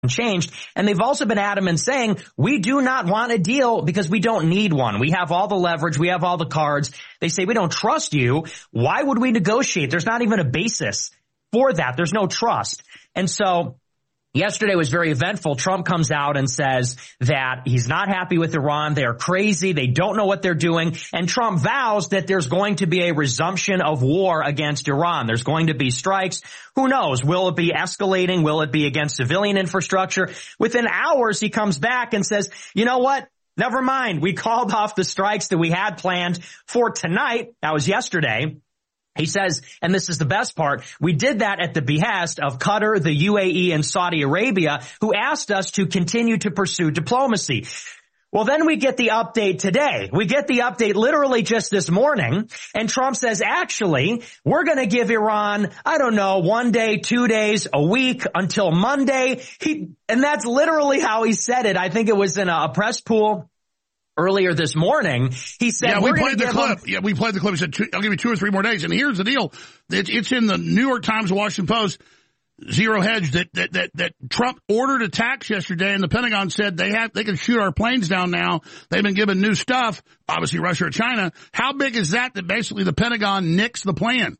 changed. And they've also been adamant saying, we do not want a deal because we don't need one. We have all the leverage. We have all the cards. They say, we don't trust you. Why would we negotiate? There's not even a basis for that. There's no trust. And so yesterday was very eventful. Trump comes out and says that he's not happy with Iran. They're crazy. They don't know what they're doing. And Trump vows that there's going to be a resumption of war against Iran. There's going to be strikes. Who knows? Will it be escalating? Will it be against civilian infrastructure? Within hours, he comes back and says, you know what? Never mind. We called off the strikes that we had planned for tonight. That was yesterday. He says, and this is the best part, we did that at the behest of Qatar, the UAE, and Saudi Arabia, who asked us to continue to pursue diplomacy. Well, then we get the update today. We get the update literally just this morning, and Trump says, actually, we're going to give Iran, I don't know, 1 day, 2 days, a week until Monday. And that's literally how he said it. I think it was in a press pool earlier this morning. He said, we played the clip. Yeah, we played the clip. He said, I'll give you 2 or 3 more days. And here's the deal. It's in the New York Times, Washington Post, Zero Hedge, that Trump ordered attacks yesterday, and the Pentagon said they can shoot our planes down now. They've been given new stuff, obviously Russia or China. How big is that basically the Pentagon nicks the plan?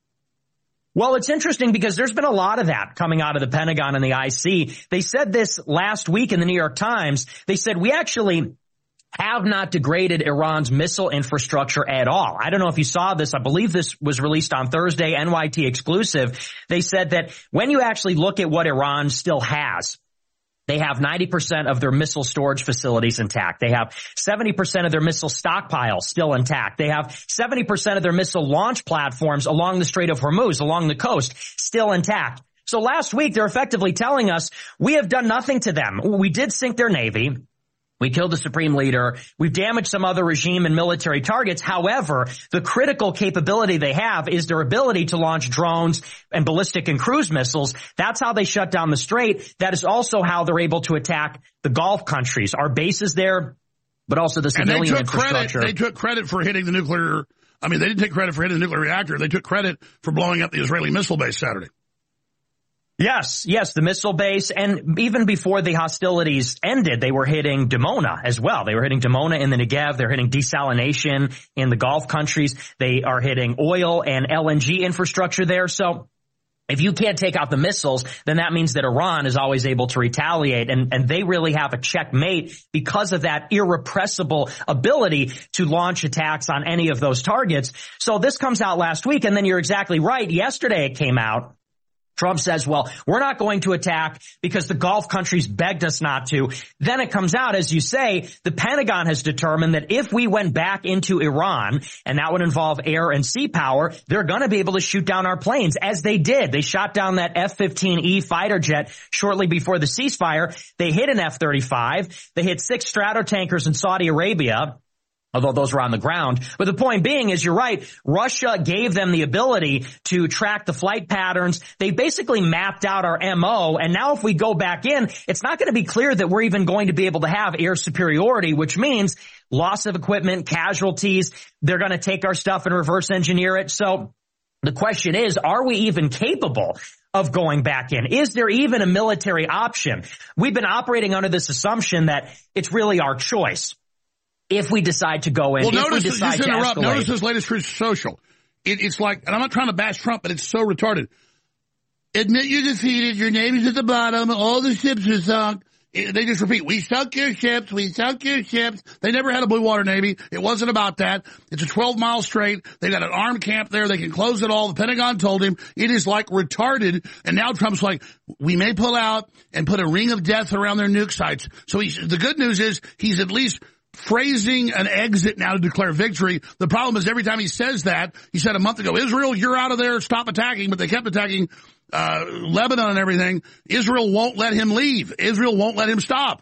Well, it's interesting because there's been a lot of that coming out of the Pentagon and the IC. They said this last week in the New York Times. They said, we actually have not degraded Iran's missile infrastructure at all. I don't know if you saw this. I believe this was released on Thursday, NYT exclusive. They said that when you actually look at what Iran still has, they have 90% of their missile storage facilities intact. They have 70% of their missile stockpiles still intact. They have 70% of their missile launch platforms along the Strait of Hormuz, along the coast, still intact. So last week, they're effectively telling us we have done nothing to them. We did sink their Navy. We killed the supreme leader. We've damaged some other regime and military targets. However, the critical capability they have is their ability to launch drones and ballistic and cruise missiles. That's how they shut down the strait. That is also how they're able to attack the Gulf countries. Our bases there, but also the civilian infrastructure. They took credit for hitting the nuclear. I mean, they didn't take credit for hitting the nuclear reactor. They took credit for blowing up the Israeli missile base Saturday. Yes, the missile base. And even before the hostilities ended, they were hitting Dimona as well. They were hitting Dimona in the Negev. They're hitting desalination in the Gulf countries. They are hitting oil and LNG infrastructure there. So if you can't take out the missiles, then that means that Iran is always able to retaliate. And they really have a checkmate because of that irrepressible ability to launch attacks on any of those targets. So this comes out last week. And then you're exactly right. Yesterday it came out. Trump says, well, we're not going to attack because the Gulf countries begged us not to. Then it comes out, as you say, the Pentagon has determined that if we went back into Iran, and that would involve air and sea power, they're going to be able to shoot down our planes, as they did. They shot down that F-15E fighter jet shortly before the ceasefire. They hit an F-35. They hit 6 Stratotankers in Saudi Arabia, although those were on the ground. But the point being is, you're right, Russia gave them the ability to track the flight patterns. They basically mapped out our MO, and now if we go back in, it's not going to be clear that we're even going to be able to have air superiority, which means loss of equipment, casualties. They're going to take our stuff and reverse engineer it. So the question is, are we even capable of going back in? Is there even a military option? We've been operating under this assumption that it's really our choice. If we decide to go in, well, if we decide to escalate. Notice this latest Truth Social. It's like, and I'm not trying to bash Trump, but it's so retarded. Admit you defeated, your Navy's at the bottom, all the ships are sunk. They just repeat, we sunk your ships, we sunk your ships. They never had a blue water Navy. It wasn't about that. It's a 12-mile strait. They got an armed camp there. They can close it all. The Pentagon told him it is like retarded. And now Trump's like, we may pull out and put a ring of death around their nuke sites. So the good news is he's at least phrasing an exit now to declare victory. The problem is every time he says that, he said a month ago, Israel, you're out of there, stop attacking, but they kept attacking Lebanon and everything. Israel won't let him leave. Israel won't let him stop.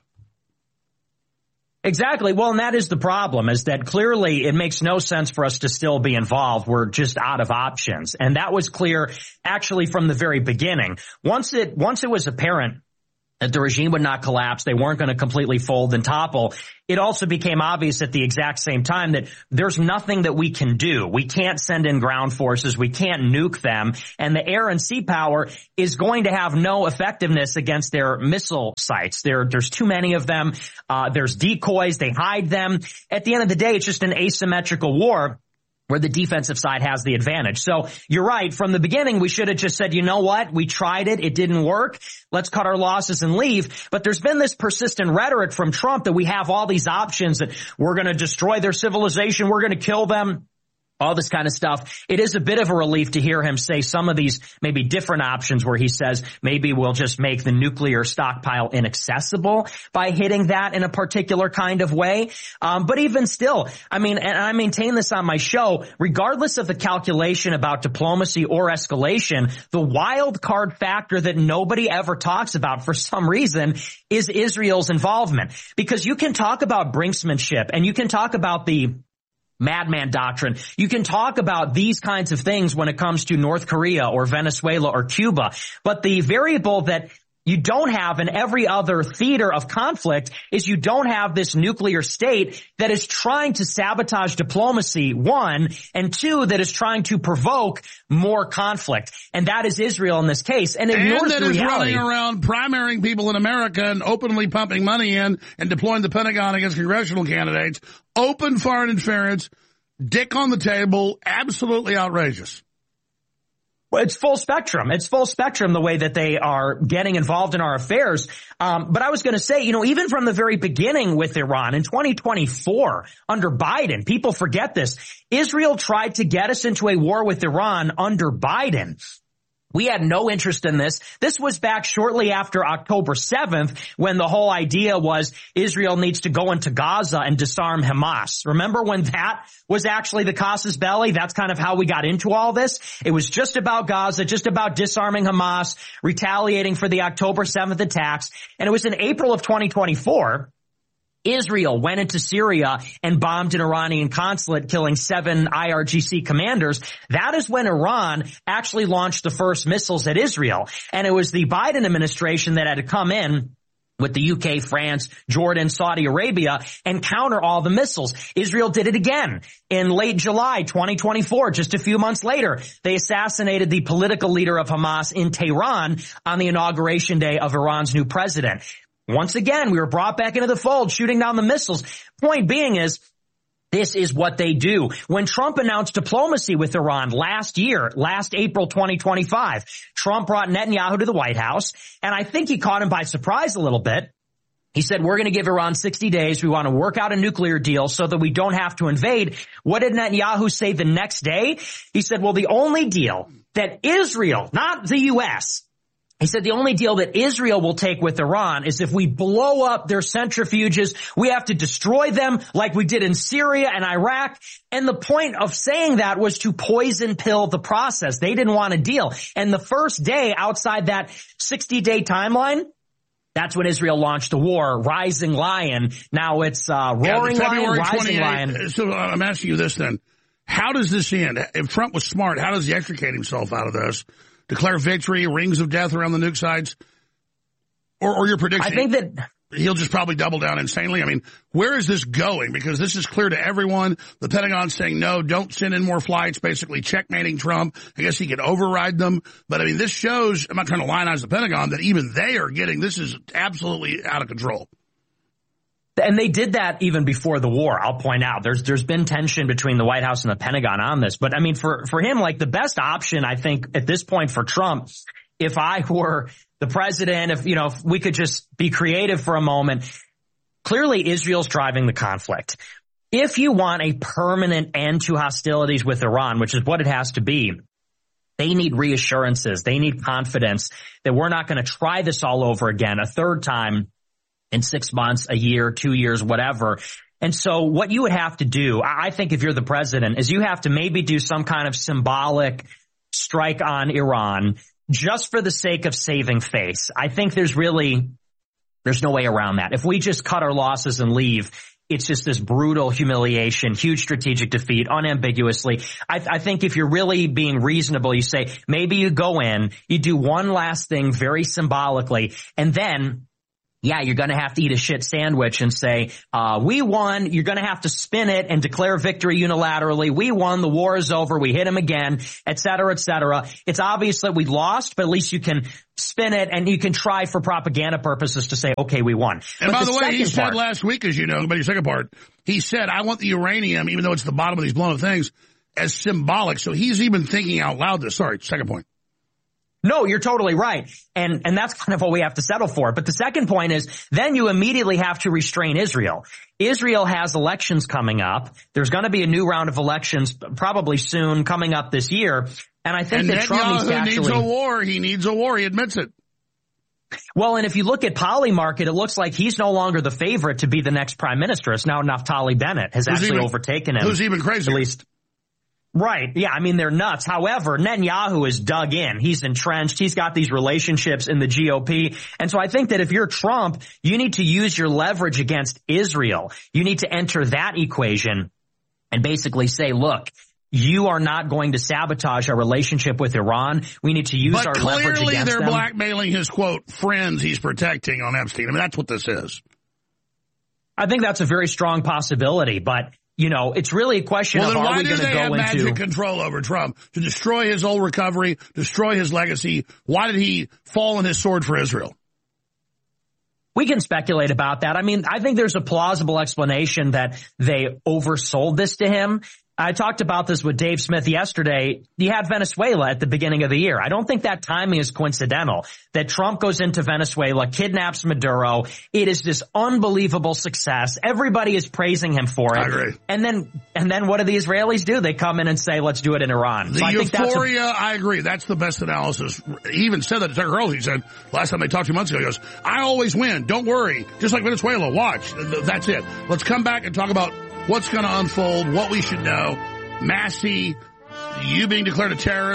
Exactly. Well, and that is the problem, is that clearly it makes no sense for us to still be involved. We're just out of options. And that was clear actually from the very beginning. Once it was apparent that the regime would not collapse. They weren't going to completely fold and topple. It also became obvious at the exact same time that there's nothing that we can do. We can't send in ground forces. We can't nuke them. And the air and sea power is going to have no effectiveness against their missile sites. There's too many of them. There's decoys. They hide them. At the end of the day, it's just an asymmetrical war where the defensive side has the advantage. So you're right. From the beginning, we should have just said, you know what? We tried it. It didn't work. Let's cut our losses and leave. But there's been this persistent rhetoric from Trump that we have all these options, that we're going to destroy their civilization. We're going to kill them. All this kind of stuff. It is a bit of a relief to hear him say some of these maybe different options where he says maybe we'll just make the nuclear stockpile inaccessible by hitting that in a particular kind of way. But even still, I mean, and I maintain this on my show, regardless of the calculation about diplomacy or escalation, the wild card factor that nobody ever talks about for some reason is Israel's involvement. Because you can talk about brinksmanship and you can talk about the madman doctrine. You can talk about these kinds of things when it comes to North Korea or Venezuela or Cuba. But the variable that you don't have in every other theater of conflict is you don't have this nuclear state that is trying to sabotage diplomacy, one, and two, that is trying to provoke more conflict. And that is Israel in this case. And ignores that the is reality. Running around primarying people in America and openly pumping money in and deploying the Pentagon against congressional candidates. Open foreign interference, dick on the table, absolutely outrageous. Well, it's full spectrum. It's full spectrum the way that they are getting involved in our affairs. But I was going to say, you know, even from the very beginning with Iran in 2024 under Biden, people forget this. Israel tried to get us into a war with Iran under Biden. We had no interest in this. This was back shortly after October 7th when the whole idea was Israel needs to go into Gaza and disarm Hamas. Remember when that was actually the casus belli? That's kind of how we got into all this. It was just about Gaza, just about disarming Hamas, retaliating for the October 7th attacks. And it was in April of 2024. Israel went into Syria and bombed an Iranian consulate, killing 7 IRGC commanders. That is when Iran actually launched the first missiles at Israel. And it was the Biden administration that had to come in with the UK, France, Jordan, Saudi Arabia, and counter all the missiles. Israel did it again in late July 2024. Just a few months later, they assassinated the political leader of Hamas in Tehran on the inauguration day of Iran's new president. Once again, we were brought back into the fold, shooting down the missiles. Point being is, this is what they do. When Trump announced diplomacy with Iran last April 2025, Trump brought Netanyahu to the White House, and I think he caught him by surprise a little bit. He said, we're going to give Iran 60 days. We want to work out a nuclear deal so that we don't have to invade. What did Netanyahu say the next day? He said, well, the only deal that Israel, not the U.S., he said the only deal that Israel will take with Iran is if we blow up their centrifuges, we have to destroy them like we did in Syria and Iraq. And the point of saying that was to poison pill the process. They didn't want a deal. And the first day outside that 60-day timeline, that's when Israel launched a war, Rising Lion. Now it's Roaring Lion, Rising Lion. So I'm asking you this then. How does this end? If Trump was smart, how does he extricate himself out of this? Declare victory, rings of death around the nuke sites? Or your prediction? I think that he'll just probably double down insanely. I mean, where is this going? Because this is clear to everyone. The Pentagon's saying, no, don't send in more flights, basically checkmating Trump. I guess he could override them. But I mean, this shows, I'm not trying to lionize the Pentagon, that even they are getting, this is absolutely out of control. And they did that even before the war, I'll point out. There's been tension between the White House and the Pentagon on this. But I mean, for him, like the best option, I think at this point for Trump, if I were the president, if we could just be creative for a moment, clearly Israel's driving the conflict. If you want a permanent end to hostilities with Iran, which is what it has to be, they need reassurances. They need confidence that we're not going to try this all over again a third time in 6 months, a year, 2 years, whatever. And so what you would have to do, I think if you're the president, is you have to maybe do some kind of symbolic strike on Iran just for the sake of saving face. I think there's no way around that. If we just cut our losses and leave, it's just this brutal humiliation, huge strategic defeat, unambiguously. I think if you're really being reasonable, you say maybe you go in, you do one last thing very symbolically, and then yeah, you're going to have to eat a shit sandwich and say, we won. You're going to have to spin it and declare victory unilaterally. We won. The war is over. We hit him again, et cetera, et cetera. It's obvious that we lost, but at least you can spin it and you can try for propaganda purposes to say, okay, we won. And but by the way, he said last week, as you know, about your second part, he said, I want the uranium, even though it's the bottom of these blown up things, as symbolic. So he's even thinking out loud this. Sorry, second point. No, you're totally right. And that's kind of what we have to settle for. But the second point is then you immediately have to restrain Israel. Israel has elections coming up. There's going to be a new round of elections probably soon coming up this year. And I think that Trump needs to actually... needs a war. He needs a war. He admits it. Well, and if you look at Polymarket, it looks like he's no longer the favorite to be the next prime minister. It's now Naftali Bennett has actually overtaken him. Who's even crazier? At least... Right. Yeah. I mean, they're nuts. However, Netanyahu is dug in. He's entrenched. He's got these relationships in the GOP. And so I think that if you're Trump, you need to use your leverage against Israel. You need to enter that equation and basically say, look, you are not going to sabotage our relationship with Iran. We need to use our leverage against them. But clearly they're blackmailing his, quote, friends he's protecting on Epstein. I mean, that's what this is. I think that's a very strong possibility, but... You know, it's really a question of are we going to go into... Well, then why do they have magic control over Trump to destroy his old recovery, destroy his legacy? Why did he fall on his sword for Israel? We can speculate about that. I mean, I think there's a plausible explanation that they oversold this to him. I talked about this with Dave Smith yesterday. You had Venezuela at the beginning of the year. I don't think that timing is coincidental, that Trump goes into Venezuela, kidnaps Maduro. It is this unbelievable success. Everybody is praising him for it. I agree. And then what do the Israelis do? They come in and say, let's do it in Iran. The euphoria, I agree. That's the best analysis. He even said that to Tucker Carlson. He said, last time they talked 2 months ago, he goes, I always win. Don't worry. Just like Venezuela. Watch. That's it. Let's come back and talk about what's going to unfold, what we should know. Massey, you being declared a terrorist.